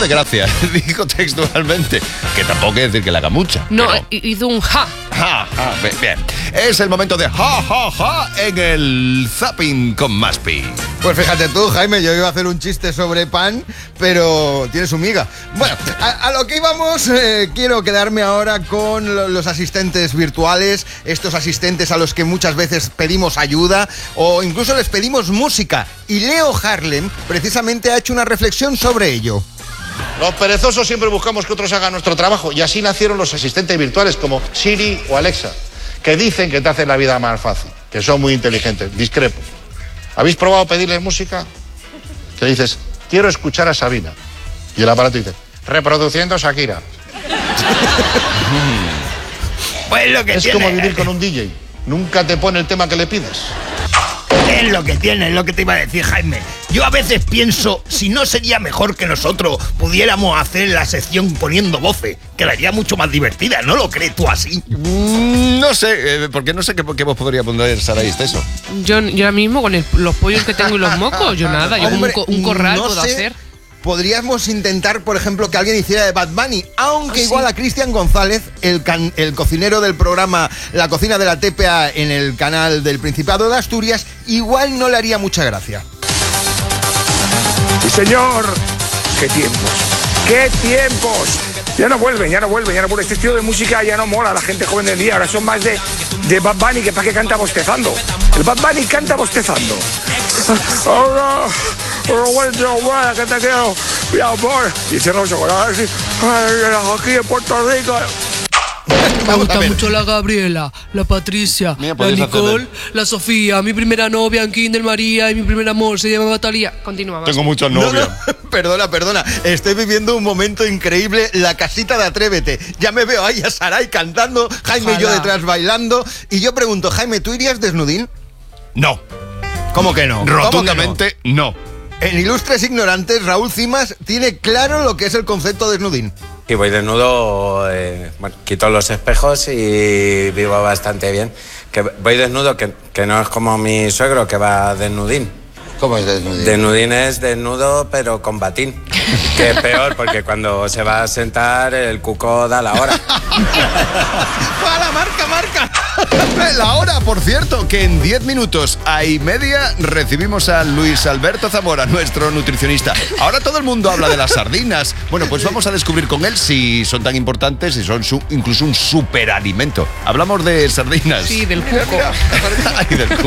de gracia. Dijo textualmente. Que tampoco quiere decir que le haga mucha. No, pero... hizo un ja. Ja, ja, bien. Es el momento de ja, ja, ja en el Zapping con Maspi. Pues fíjate tú, Jaime, yo iba a hacer un chiste sobre pan, pero tiene su miga. Bueno, a lo que íbamos, quiero quedarme ahora con los asistentes virtuales, estos asistentes a los que muchas veces pedimos ayuda o incluso les pedimos música. Y Leo Harlem precisamente ha hecho una reflexión sobre ello. Los perezosos siempre buscamos que otros hagan nuestro trabajo y así nacieron los asistentes virtuales como Siri o Alexa, que dicen que te hacen la vida más fácil, que son muy inteligentes. Discrepo. ¿Habéis probado pedirles música? Que dices, quiero escuchar a Sabina. Y el aparato dice, reproduciendo Shakira. Pues lo que es tiene, como vivir con un DJ. Nunca te pone el tema que le pides. Es lo que tiene, es lo que te iba a decir, Jaime. Yo a veces pienso, si no sería mejor que nosotros pudiéramos hacer la sección poniendo voces, que la haría mucho más divertida, ¿no lo crees tú así? No sé, porque no sé qué voz podría poner Saray eso. Yo ahora mismo con los pollos que tengo y los mocos, yo nada, yo Hombre, un corral no puedo sé. hacer. Podríamos intentar, por ejemplo, que alguien hiciera de Bad Bunny, aunque igual sí. a Cristian González, el cocinero del programa La Cocina de la TPA en el canal del Principado de Asturias, igual no le haría mucha gracia. Sí, señor. ¡Qué tiempos! ¡Qué tiempos! Ya no vuelven. Este estilo de música ya no mola a la gente joven del día. Ahora son más de Bad Bunny, que para qué canta bostezando. El Bad Bunny canta bostezando. Ahora, que te quiero, mi amor. Y cierra los ojos. Aquí en Puerto Rico. Me gusta mucho la Gabriela, la Patricia, Mira, la podéis Nicole, la Sofía, mi primera novia en Kinder María y mi primer amor se llama Talía. Continúa más. Tengo muchas No, novias. no, perdona. Estoy viviendo un momento increíble, la casita de Atrévete. Ya me veo ahí a Saray cantando, Jaime y yo Ojalá. detrás bailando. Y yo pregunto, Jaime, ¿tú irías desnudín? No, ¿Cómo que no? rotundamente no. En Ilustres Ignorantes, Raúl Cimas tiene claro lo que es el concepto de desnudín. Y voy desnudo, quito los espejos y vivo bastante bien. Que voy desnudo, que no es como mi suegro, que va desnudín. ¿Cómo es desnudín? Desnudín es desnudo, pero con batín. Que es peor, porque cuando se va a sentar, el cuco da la hora. ¡Para, marca! La hora, por cierto, que en 10 minutos y media recibimos a Luis Alberto Zamora, nuestro nutricionista. Ahora todo el mundo habla de las sardinas. Bueno, pues vamos a descubrir con él si son tan importantes, si son incluso un superalimento. Hablamos de sardinas. Sí, del cuco. Ay, del cuco.